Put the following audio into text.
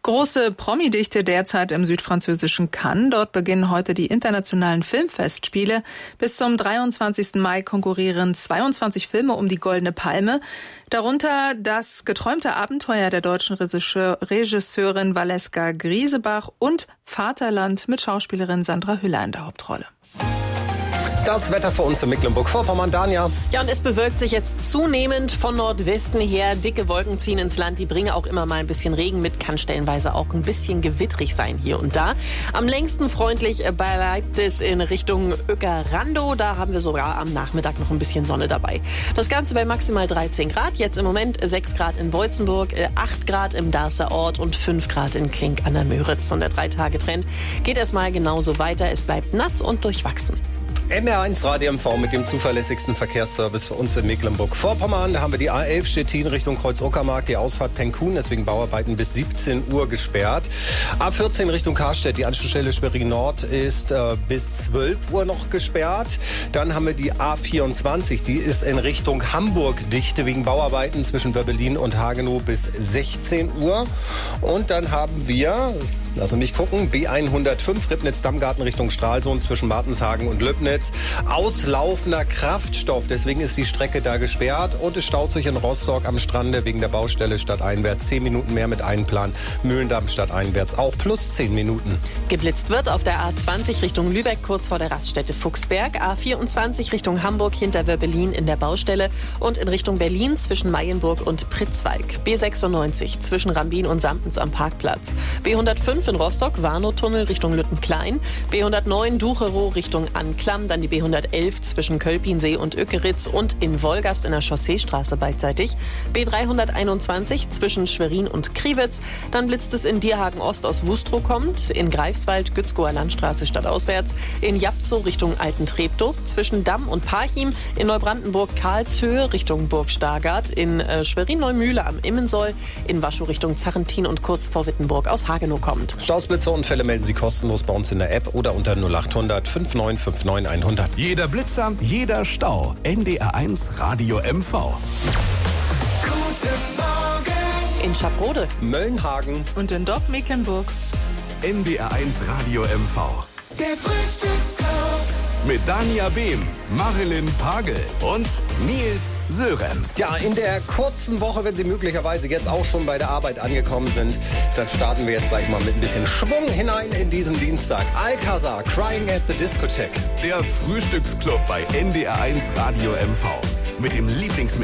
Große Promi-Dichte derzeit im südfranzösischen Cannes. Dort beginnen heute die internationalen Filmfestspiele. Bis zum 23. Mai konkurrieren 22 Filme um die Goldene Palme. Darunter das geträumte Abenteuer der deutschen Regisseurin Valeska Griesebach und Vaterland mit Schauspielerin Sandra Hüller in der Hauptrolle. Das Wetter für uns in Mecklenburg-Vorpommern, Danja. Ja, und es bewölkt sich jetzt zunehmend von Nordwesten her. Dicke Wolken ziehen ins Land, die bringen auch immer mal ein bisschen Regen mit, kann stellenweise auch ein bisschen gewittrig sein hier und da. Am längsten freundlich bleibt es in Richtung Uecker-Randow. Da haben wir sogar am Nachmittag noch ein bisschen Sonne dabei. Das Ganze bei maximal 13 Grad. Jetzt im Moment 6 Grad in Beutzenburg, 8 Grad im Darßer Ort und 5 Grad in Klink an der Müritz. Und der 3-Tage-Trend geht erstmal genauso weiter. Es bleibt nass und durchwachsen. NDR1 Radio MV mit dem zuverlässigsten Verkehrsservice für uns in Mecklenburg-Vorpommern. Da haben wir die A11 Stettin Richtung Kreuz-Uckermark, die Ausfahrt Penkun, deswegen Bauarbeiten bis 17 Uhr gesperrt. A14 Richtung Karstedt, die Anschlussstelle Schwerin Nord ist bis 12 Uhr noch gesperrt. Dann haben wir die A24, die ist in Richtung Hamburg dicht wegen Bauarbeiten zwischen Wöbbelin und Hagenow bis 16 Uhr. Und dann haben wir, lassen Sie mich gucken, B105 Ribnitz-Dammgarten Richtung Stralsund zwischen Martenshagen und Löbnitz. Auslaufender Kraftstoff, deswegen ist die Strecke da gesperrt. Und es staut sich in Rostock am Strande wegen der Baustelle stadteinwärts 10 Minuten mehr mit Einplan. Mühlendamm stadteinwärts auch plus 10 Minuten. Geblitzt wird auf der A20 Richtung Lübeck kurz vor der Raststätte Fuchsberg. A24 Richtung Hamburg hinter Wöbbelin in der Baustelle. Und in Richtung Berlin zwischen Mayenburg und Pritzwalk. B96 zwischen Rambin und Sampens am Parkplatz. B105 in Rostock, Warnow-Tunnel Richtung Lüttenklein. B109 Ducherow Richtung Anklam. Dann die B111 zwischen Kölpinsee und Ökeritz und in Wolgast in der Chausseestraße beidseitig. B321 zwischen Schwerin und Kriwitz. Dann blitzt es in Dierhagen Ost aus Wustrow kommt. In Greifswald Gützkower Landstraße stadtauswärts. In Japzow Richtung Alten-Treptow. Zwischen Damm und Parchim. In Neubrandenburg Karlshöhe Richtung Burg Stargard. In Schwerin-Neumühle am Immensoll. In Waschow Richtung Zarrentin und kurz vor Wittenburg aus Hagenow kommt. Stausblitzerunfälle melden Sie kostenlos bei uns in der App oder unter 0800 5959 100. Jeder Blitzer, jeder Stau. NDR1 Radio MV. Guten Morgen. In Schaprode, Möllenhagen Und in Dorf Mecklenburg. NDR1 Radio MV. Der Frühstücksclub. Mit Danja Behm, Marilyn Pagel und Nils Sörenz. Ja, in der kurzen Woche, wenn Sie möglicherweise jetzt auch schon bei der Arbeit angekommen sind, dann starten wir jetzt gleich mal mit ein bisschen Schwung hinein in diesen Dienstag. Alcazar, Crying at the Discotheque. Der Frühstücksclub bei NDR1 Radio MV. Mit dem Lieblingsmix